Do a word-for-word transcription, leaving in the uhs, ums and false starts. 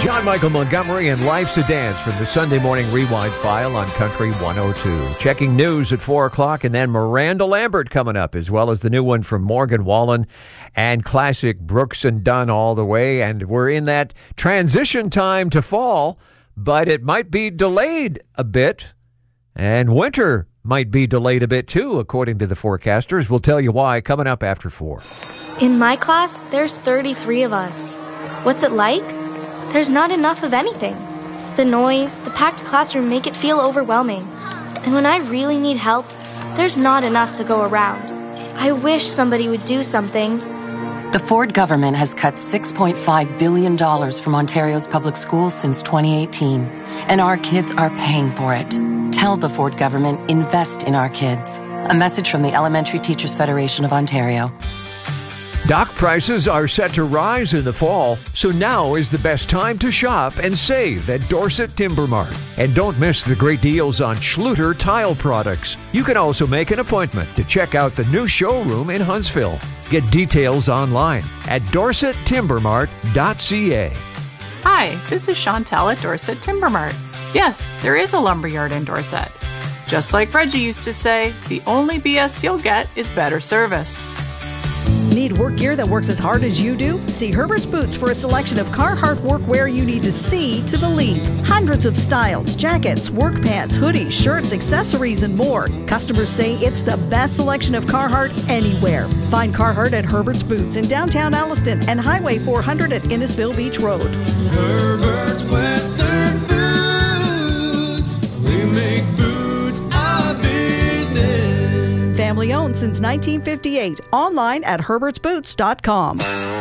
John Michael Montgomery and Life's a Dance from the Sunday Morning Rewind File on Country one oh two. Checking news at four o'clock, and then Miranda Lambert coming up, as well as the new one from Morgan Wallen and classic Brooks and Dunn all the way. And we're in that transition time to fall, but it might be delayed a bit, and winter might be delayed a bit too, according to the forecasters. We'll tell you why coming up after four. In my class, there's thirty-three of us. What's it like? There's not enough of anything. The noise, the packed classroom make it feel overwhelming. And when I really need help, there's not enough to go around. I wish somebody would do something. The Ford government has cut six point five billion dollars from Ontario's public schools since twenty eighteen, and our kids are paying for it. Tell the Ford government, invest in our kids. A message from the Elementary Teachers Federation of Ontario. Dock prices are set to rise in the fall, so now is the best time to shop and save at Dorset Timber Mart. And don't miss the great deals on Schluter tile products. You can also make an appointment to check out the new showroom in Huntsville. Get details online at dorset timber mart dot c a. Hi, this is Chantel at Dorset Timber Mart. Yes, there is a lumberyard in Dorset. Just like Reggie used to say, the only B S you'll get is better service. Need work gear that works as hard as you do? See Herbert's Boots for a selection of Carhartt workwear you need to see to believe. Hundreds of styles, jackets, work pants, hoodies, shirts, accessories, and more. Customers say it's the best selection of Carhartt anywhere. Find Carhartt at Herbert's Boots in downtown Alliston and Highway four hundred at Innisfil Beach Road. Herbert's Western Boots. We make boots our business. Family owned since nineteen fifty-eight. Online at herberts boots dot com.